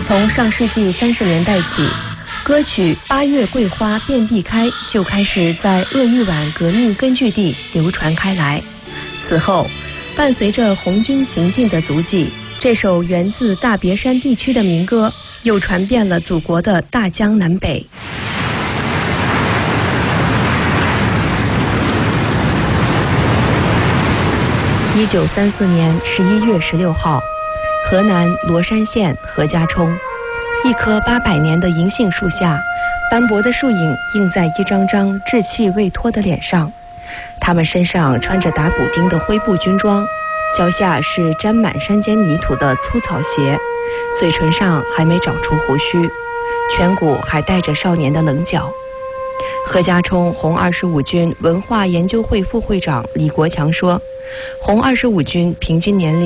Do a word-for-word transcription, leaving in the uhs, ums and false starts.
从上世纪三十年代起，歌曲《八月桂花遍地开》就开始在鄂豫皖革命根据地流传开来。此后，伴随着红军行进的足迹，这首源自大别山地区的民歌又传遍了祖国的大江南北。一九三四年十一月十六号，河南罗山县何家冲，一棵八百年的银杏树下，斑驳的树影映在一张张稚气未脱的脸上。他们身上穿着打补丁的灰布军装，脚下是沾满山间泥土的粗草鞋，嘴唇上还没长出胡须，颧骨还带着少年的棱角。何家冲红二十五军文化研究会副会长李国强说，红二十五军平均年龄